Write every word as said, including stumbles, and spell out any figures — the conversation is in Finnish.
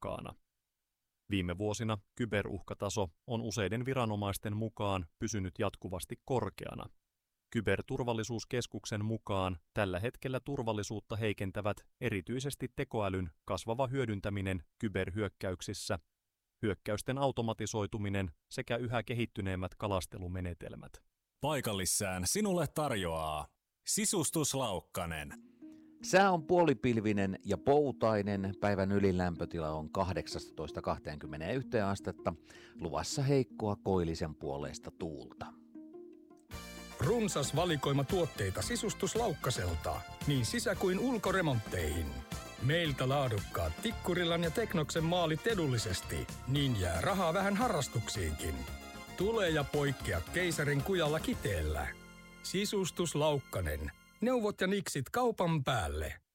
tehokkaana. Viime vuosina kyberuhkataso on useiden viranomaisten mukaan pysynyt jatkuvasti korkeana. Kyberturvallisuuskeskuksen mukaan tällä hetkellä turvallisuutta heikentävät erityisesti tekoälyn kasvava hyödyntäminen kyberhyökkäyksissä, hyökkäysten automatisoituminen sekä yhä kehittyneemmät kalastelumenetelmät. Paikallissään sinulle tarjoaa Sisustuslaukkanen. Sää on puolipilvinen ja poutainen. Päivän ylilämpötila on kahdeksastatoista kaksikymmentäyksi astetta. Luvassa heikkoa koillisen puoleista tuulta. Runsas valikoima tuotteita Sisustuslaukkaselta, niin sisä- kuin ulkoremontteihin. Meiltä laadukkaat Tikkurillan ja Teknoksen maalit edullisesti, niin jää rahaa vähän harrastuksiinkin. Tule ja poikkea keisarin kujalla Kiteellä. Sisustuslaukkanen. Neuvot ja niksit kaupan päälle.